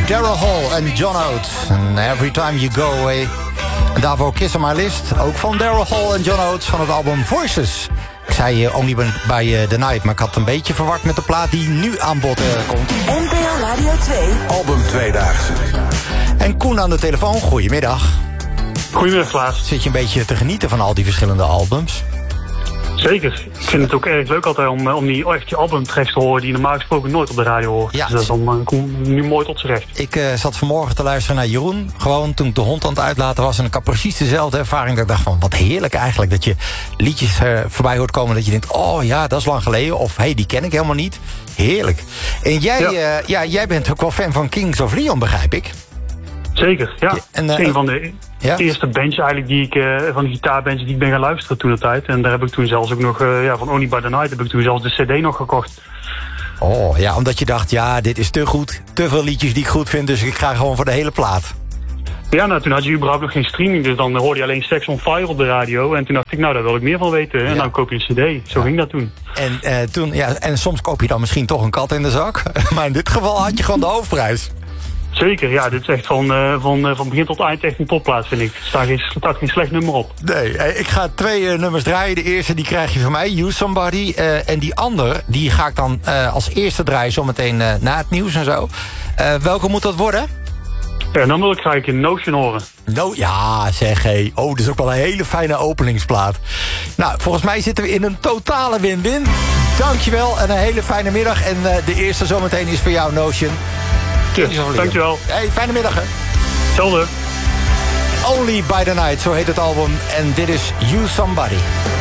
Daryl Hall en John Oates. And Every Time You Go Away. En daarvoor Kiss on My List. Ook van Daryl Hall en John Oates van het album Voices. Ik zei Only by the Night, maar ik had een beetje verward met de plaat die nu aan bod komt. NPO Radio 2. Album Tweedaagse. En Koen aan de telefoon, goedemiddag. Goedemiddag, Klaas. Zit je een beetje te genieten van al die verschillende albums? Zeker. Ik vind het ook erg leuk altijd om die albumtracks te horen die je normaal gesproken nooit op de radio hoort. Ja, dus dat komt nu mooi tot z'n recht. Ik zat vanmorgen te luisteren naar Jeroen. Gewoon toen ik de hond aan het uitlaten was. En ik had precies dezelfde ervaring. Dat ik dacht van, wat heerlijk eigenlijk. Dat je liedjes voorbij hoort komen. Dat je denkt, oh ja, dat is lang geleden. Of hey, die ken ik helemaal niet. Heerlijk. En jij bent ook wel fan van Kings of Leon, begrijp ik. Zeker, ja. En, een van de eerste bands eigenlijk die ik, van de gitaarbands die ik ben gaan luisteren toen de tijd. En daar heb ik toen zelfs ook nog, van Only by the Night heb ik toen zelfs de cd nog gekocht. Oh, ja, omdat je dacht, ja, dit is te goed. Te veel liedjes die ik goed vind, dus ik ga gewoon voor de hele plaat. Ja, nou, toen had je überhaupt nog geen streaming, dus dan hoorde je alleen Sex on Fire op de radio. En toen dacht ik, nou, daar wil ik meer van weten. Ja. En dan koop je een cd. Zo ging dat toen. En soms koop je dan misschien toch een kat in de zak. Maar in dit geval had je gewoon de hoofdprijs. Zeker, ja, dit is echt van begin tot eind echt een topplaats, vind ik. Er staat geen slecht nummer op. Nee, ik ga 2 nummers draaien. De eerste die krijg je van mij, You Somebody. En die ander, die ga ik dan als eerste draaien zometeen na het nieuws en zo. Welke moet dat worden? Ja, dan wil ik graag een Notion horen. Ja, zeg hé. Oh, dat is ook wel een hele fijne openingsplaat. Nou, volgens mij zitten we in een totale win-win. Dankjewel en een hele fijne middag. En de eerste zometeen is voor jou, Notion. Yes, dankjewel. Hey, fijne middag, hè. Hetzelfde. Only by the Night, zo heet het album. En dit is You Somebody.